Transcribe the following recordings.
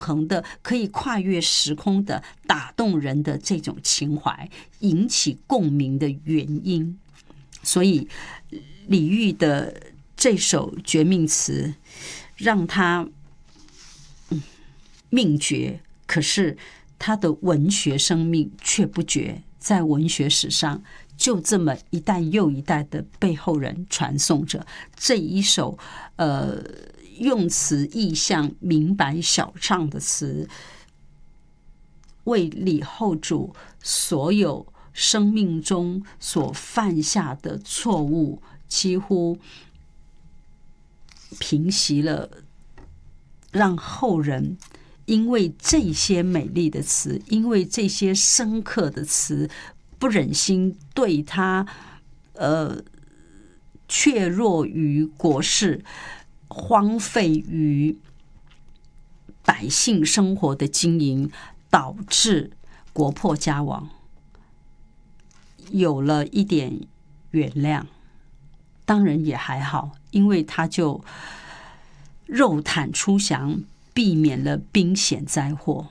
恒的、可以跨越时空的、打动人的这种情怀，引起共鸣的原因。所以李煜的这首绝命词让他命绝，可是他的文学生命却不绝，在文学史上就这么一代又一代的被后人传颂着这一首用词意象明白晓畅的词，为李后主所有生命中所犯下的错误几乎平息了，让后人因为这些美丽的词，因为这些深刻的词，不忍心对他怯弱于国事，荒废于百姓生活的经营，导致国破家亡，有了一点原谅。当然也还好，因为他就肉袒出降，避免了兵险灾祸。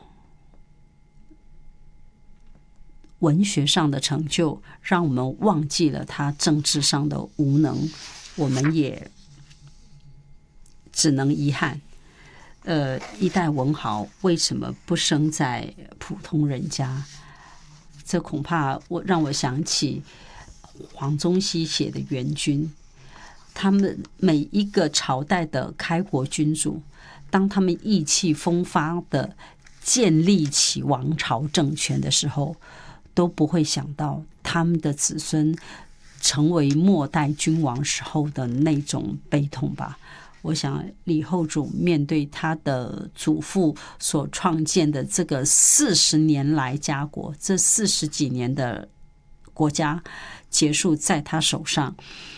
文学上的成就让我们忘记了他政治上的无能，我们也只能遗憾一代文豪为什么不生在普通人家？这恐怕让我想起黄宗羲写的《元君》，他们每一个朝代的开国君主，当他们意气风发的建立起王朝政权的时候，都不会想到他们的子孙成为末代君王时候的那种悲痛吧。我想李后主面对他的祖父所创建的这个40年来家国，这40几年的国家结束在他手上，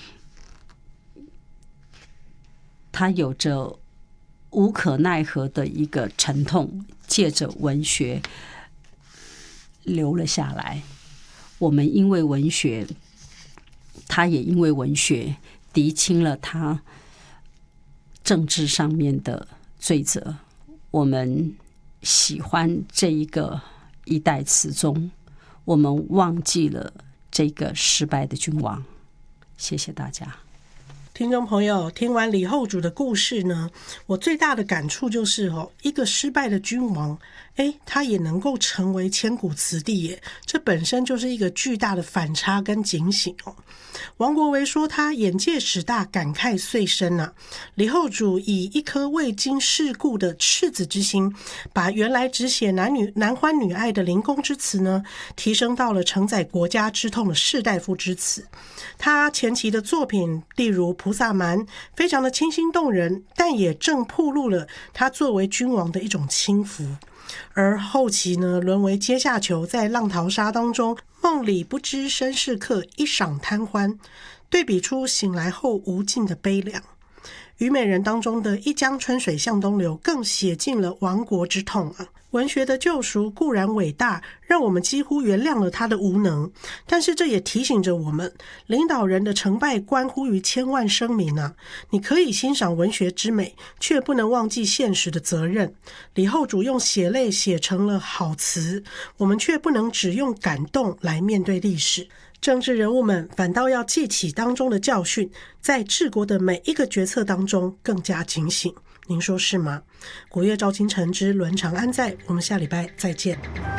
他有着无可奈何的一个沉痛，借着文学留了下来。我们因为文学，他也因为文学厘清了他政治上面的罪责。我们喜欢这一个一代词宗，我们忘记了这个失败的君王。谢谢大家。 听众朋友，听完李后主的故事呢，我最大的感触就是一个失败的君王，他也能够成为千古词帝耶，这本身就是一个巨大的反差跟警醒哦。王国维说他眼界始大，感慨遂深啊。李后主以一颗未经世故的赤子之心，把原来只写男欢女爱的临宫之词呢，提升到了承载国家之痛的士大夫之词。他前期的作品例如菩萨蛮非常的清新动人，但也正暴露了他作为君王的一种轻浮。而后期呢，沦为阶下囚，在浪淘沙当中梦里不知身是客，一晌贪欢，对比出醒来后无尽的悲凉。虞美人当中的一江春水向东流更写尽了亡国之痛啊。文学的救赎固然伟大，让我们几乎原谅了他的无能，但是这也提醒着我们，领导人的成败关乎于千万生民啊！你可以欣赏文学之美，却不能忘记现实的责任。李后主用血泪写成了好词，我们却不能只用感动来面对历史。政治人物们反倒要记起当中的教训，在治国的每一个决策当中更加警醒。您说是吗？古月照今晨之伦常安在，我们下礼拜再见。